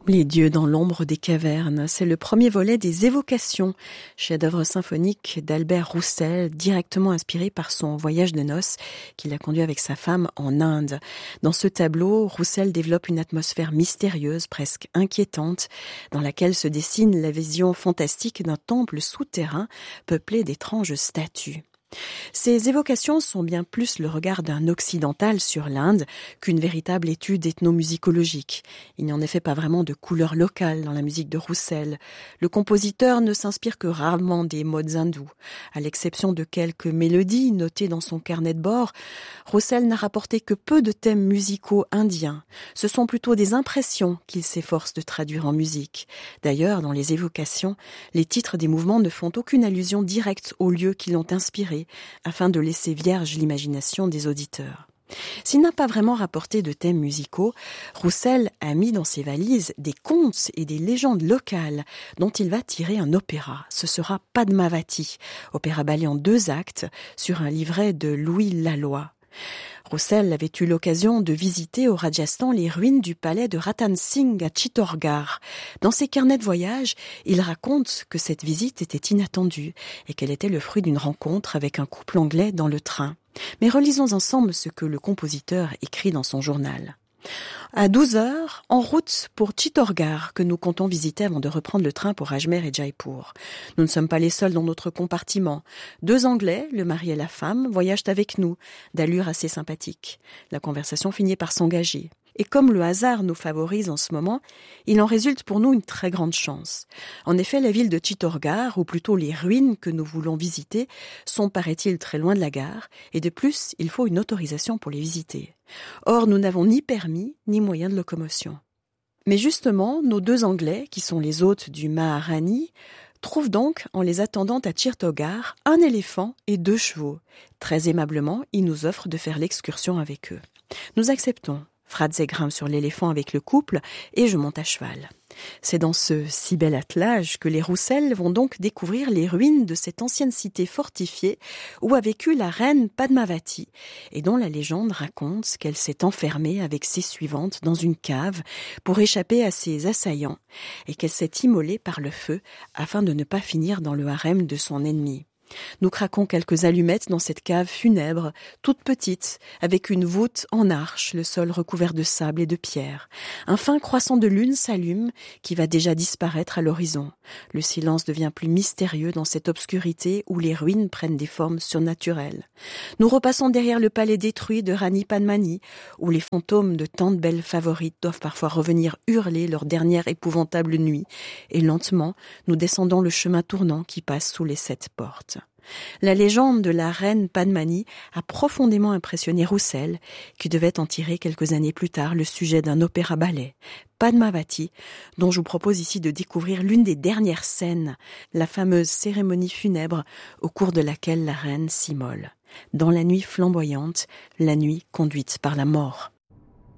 Les dieux dans l'ombre des cavernes, c'est le premier volet des Évocations, chef-d'œuvre symphonique d'Albert Roussel, directement inspiré par son voyage de noces qu'il a conduit avec sa femme en Inde. Dans ce tableau, Roussel développe une atmosphère mystérieuse, presque inquiétante, dans laquelle se dessine la vision fantastique d'un temple souterrain peuplé d'étranges statues. Ces évocations sont bien plus le regard d'un occidental sur l'Inde qu'une véritable étude ethnomusicologique. Il n'y en effet pas vraiment de couleur locale dans la musique de Roussel. Le compositeur ne s'inspire que rarement des modes hindous. À l'exception de quelques mélodies notées dans son carnet de bord, Roussel n'a rapporté que peu de thèmes musicaux indiens. Ce sont plutôt des impressions qu'il s'efforce de traduire en musique. D'ailleurs, dans les évocations, les titres des mouvements ne font aucune allusion directe aux lieux qui l'ont inspiré, afin de laisser vierge l'imagination des auditeurs. S'il n'a pas vraiment rapporté de thèmes musicaux, Roussel a mis dans ses valises des contes et des légendes locales dont il va tirer un opéra. Ce sera Padmavati, opéra ballet en 2 actes sur un livret de Louis Laloy. Roussel avait eu l'occasion de visiter au Rajasthan les ruines du palais de Ratan Singh à Chittorgarh. Dans ses carnets de voyage, il raconte que cette visite était inattendue et qu'elle était le fruit d'une rencontre avec un couple anglais dans le train. Mais relisons ensemble ce que le compositeur écrit dans son journal. À 12h, en route pour Chittorgarh, que nous comptons visiter avant de reprendre le train pour Ajmer et Jaipur. Nous ne sommes pas les seuls dans notre compartiment. 2 Anglais, le mari et la femme, voyagent avec nous, d'allure assez sympathique. La conversation finit par s'engager. Et comme le hasard nous favorise en ce moment, il en résulte pour nous une très grande chance. En effet, la ville de Chittorgarh, ou plutôt les ruines que nous voulons visiter, sont, paraît-il, très loin de la gare, et de plus, il faut une autorisation pour les visiter. Or, nous n'avons ni permis, ni moyen de locomotion. Mais justement, nos 2 Anglais, qui sont les hôtes du Maharani, trouvent donc, en les attendant à Chittorgarh, un éléphant et 2 chevaux. Très aimablement, ils nous offrent de faire l'excursion avec eux. Nous acceptons. Fradze grimpe sur l'éléphant avec le couple et je monte à cheval. C'est dans ce si bel attelage que les Roussel vont donc découvrir les ruines de cette ancienne cité fortifiée où a vécu la reine Padmavati et dont la légende raconte qu'elle s'est enfermée avec ses suivantes dans une cave pour échapper à ses assaillants et qu'elle s'est immolée par le feu afin de ne pas finir dans le harem de son ennemi. Nous craquons quelques allumettes dans cette cave funèbre, toute petite, avec une voûte en arche, le sol recouvert de sable et de pierre. Un fin croissant de lune s'allume, qui va déjà disparaître à l'horizon. Le silence devient plus mystérieux dans cette obscurité où les ruines prennent des formes surnaturelles. Nous repassons derrière le palais détruit de Rani Padmani, où les fantômes de tant de belles favorites doivent parfois revenir hurler leur dernière épouvantable nuit, et lentement, nous descendons le chemin tournant qui passe sous les 7 portes. La légende de la reine Padmani a profondément impressionné Roussel, qui devait en tirer quelques années plus tard le sujet d'un opéra-ballet, Padmavati, dont je vous propose ici de découvrir l'une des dernières scènes, la fameuse cérémonie funèbre au cours de laquelle la reine s'immole. Dans la nuit flamboyante, la nuit conduite par la mort.